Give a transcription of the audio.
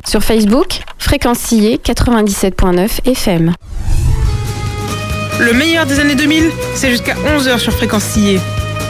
Sur Facebook, Fréquence Sillé 97.9 FM. Le meilleur des années 2000, c'est jusqu'à 11h sur Fréquence Sillé.